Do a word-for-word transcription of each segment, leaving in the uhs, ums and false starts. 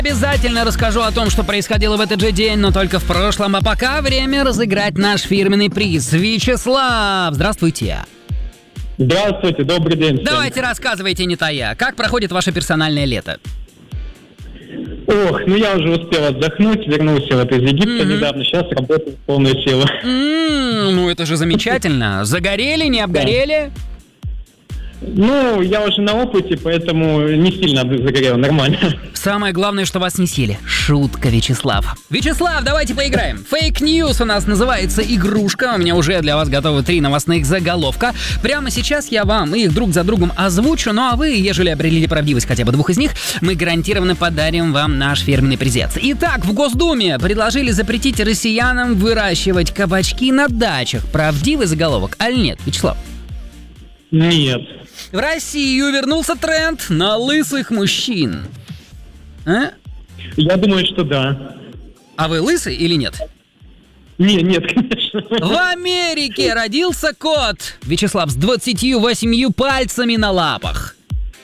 Обязательно расскажу о том, что происходило в этот же день, но только в прошлом. А пока время разыграть наш фирменный приз. Вячеслав, здравствуйте. Здравствуйте, добрый день всем. Давайте рассказывайте, не тая, как проходит ваше персональное лето? Ох, ну я уже успел отдохнуть, вернулся вот из Египта mm-hmm. недавно, сейчас работаю в полную силу. Mm-hmm, ну это же замечательно. Загорели, не обгорели? Ну, я уже на опыте, поэтому не сильно загорел, нормально. Самое главное, что вас не сели. Шутка, Вячеслав. Вячеслав, давайте поиграем. Фейк-ньюс у нас называется игрушка. У меня уже для вас готовы три новостных заголовка. Прямо сейчас я вам их друг за другом озвучу. Ну а вы, ежели определили правдивость хотя бы двух из них, мы гарантированно подарим вам наш фирменный презент. Итак, в Госдуме предложили запретить россиянам выращивать кабачки на дачах. Правдивый заголовок, аль нет, Вячеслав? Нет. В Россию вернулся тренд на лысых мужчин. А? Я думаю, что да. А вы лысый или нет? Не, нет, конечно. В Америке родился кот, Вячеслав, с двадцатью восемью пальцами на лапах.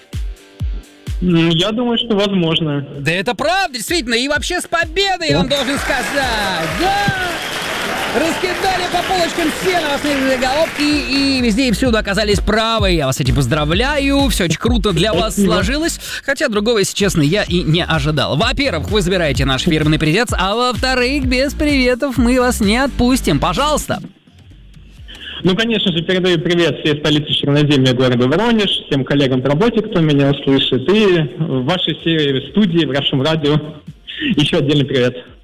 Я думаю, что возможно. Да это правда, действительно, и вообще с победой, я вам должен сказать. Да! Раскидали по полочкам все новостные заголовки и везде и всюду оказались правы. Я вас, кстати, поздравляю, все очень круто для вас сложилось. Хотя другого, если честно, я и не ожидал. Во-первых, вы забираете наш фирменный презент, а во-вторых, без приветов мы вас не отпустим. Пожалуйста. Ну, конечно же, передаю привет всей столице Черноземья, городу Воронеж, всем коллегам по работе, кто меня услышит, и в вашей серии, в студии, в вашем радио еще отдельный привет.